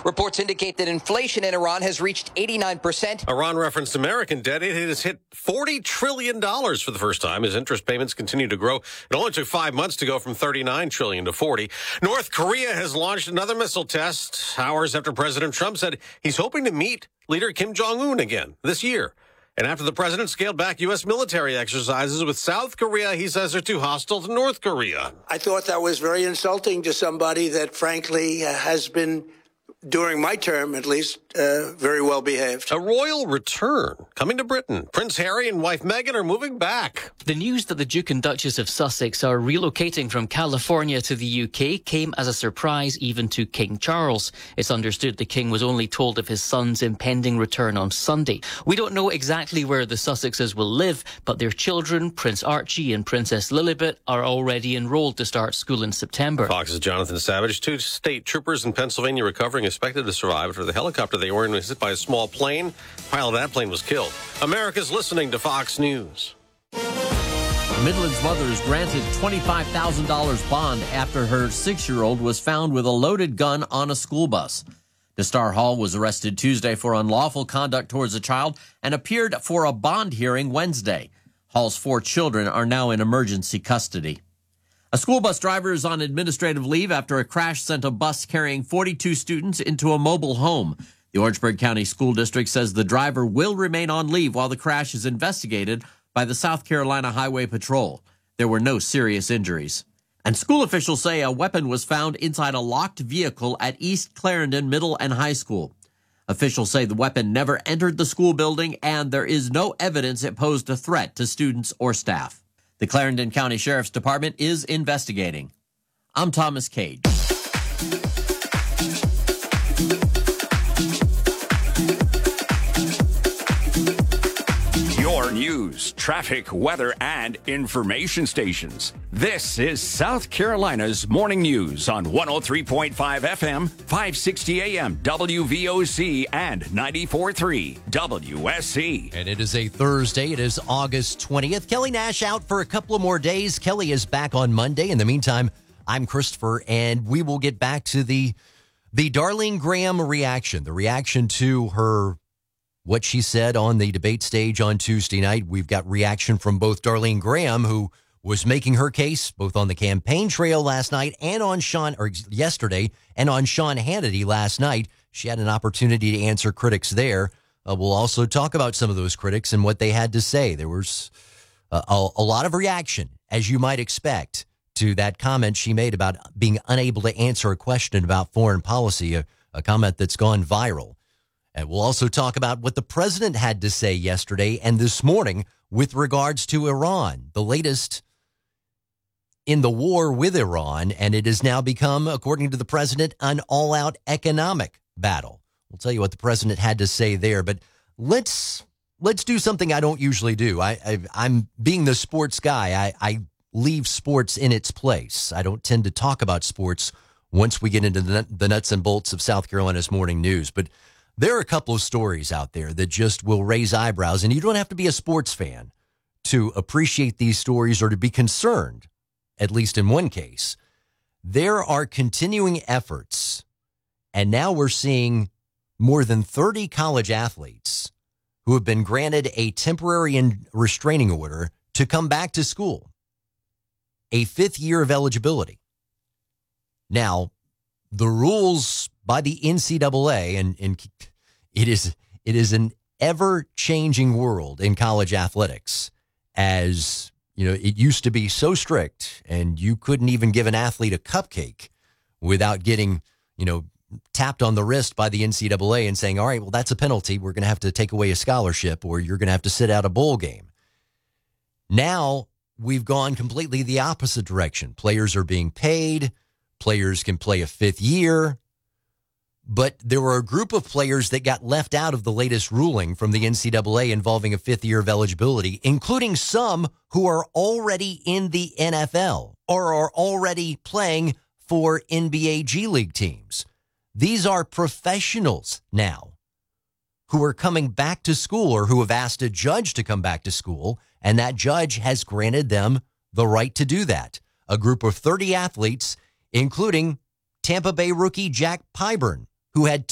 Reports indicate that inflation in Iran has reached 89%. Iran referenced American debt. It has hit $40 trillion for the first time as interest payments continue to grow. It only took 5 months to go from $39 trillion to $40. North Korea has launched another missile test hours after President Trump said he's hoping to meet leader Kim Jong-un again this year. And after the president scaled back U.S. military exercises with South Korea, he says they're too hostile to North Korea. I thought that was very insulting to somebody that, frankly, has been, during my term at least, very well behaved. A royal return coming to Britain. Prince Harry and wife Meghan are moving back. The news that the Duke and Duchess of Sussex are relocating from California to the UK came as a surprise even to King Charles. It's understood the King was only told of his son's impending return on Sunday. We don't know exactly where the Sussexes will live, but their children, Prince Archie and Princess Lilibet, are already enrolled to start school in September. Fox's Jonathan Savage. 2 state troopers in Pennsylvania recovering, expected to survive after the helicopter they were in was hit by a small plane. The pilot of that plane was killed. America's listening to Fox News. Midland's mother is granted $25,000 bond after her 6-year-old was found with a loaded gun on a school bus. Destar Hall was arrested Tuesday for unlawful conduct towards a child and appeared for a bond hearing Wednesday. Hall's 4 children are now in emergency custody. A school bus driver is on administrative leave after a crash sent a bus carrying 42 students into a mobile home. The Orangeburg County School District says the driver will remain on leave while the crash is investigated by the South Carolina Highway Patrol. There were no serious injuries. And school officials say a weapon was found inside a locked vehicle at East Clarendon Middle and High School. Officials say the weapon never entered the school building and there is no evidence it posed a threat to students or staff. The Clarendon County Sheriff's Department is investigating. I'm Thomas Cage. Your news, traffic, weather, and information stations. This is South Carolina's Morning News on 103.5 FM, 560 AM, WVOC, and 94.3 WSC. And it is a Thursday. It is August 20th. Kelly Nash out for a couple of more days. Kelly is back on Monday. In the meantime, I'm Christopher, and we will get back to the Darlene Graham reaction, the reaction to her what she said on the debate stage on Tuesday night. We've got reaction from both Darlene Graham, who was making her case both on the campaign trail last night and on yesterday and on Sean Hannity last night. She had an opportunity to answer critics there. We'll also talk about some of those critics and what they had to say. There was a lot of reaction, as you might expect, to that comment she made about being unable to answer a question about foreign policy, a comment that's gone viral. And we'll also talk about what the president had to say yesterday and this morning with regards to Iran, the latest in the war with Iran. And it has now become, according to the president, an all-out economic battle. We'll tell you what the president had to say there. But let's do something I don't usually do. I'm being the sports guy. I leave sports in its place. I don't tend to talk about sports once we get into the nuts and bolts of South Carolina's morning news. But there are a couple of stories out there that just will raise eyebrows, and you don't have to be a sports fan to appreciate these stories or to be concerned, at least in one case. There are continuing efforts, and now we're seeing more than 30 college athletes who have been granted a temporary restraining order to come back to school, a 5th year of eligibility. Now, the rules by the NCAA, and it is an ever-changing world in college athletics. As you know, it used to be so strict, and you couldn't even give an athlete a cupcake without getting, tapped on the wrist by the NCAA and saying, all right, well, that's a penalty. We're going to have to take away a scholarship, or you're going to have to sit out a bowl game. Now we've gone completely the opposite direction. Players are being paid. Players can play a 5th year. But there were a group of players that got left out of the latest ruling from the NCAA involving a 5th year of eligibility, including some who are already in the NFL or are already playing for NBA G League teams. These are professionals now who are coming back to school or who have asked a judge to come back to school, and that judge has granted them the right to do that. A group of 30 athletes, including Tampa Bay rookie Jack Pyburn, who had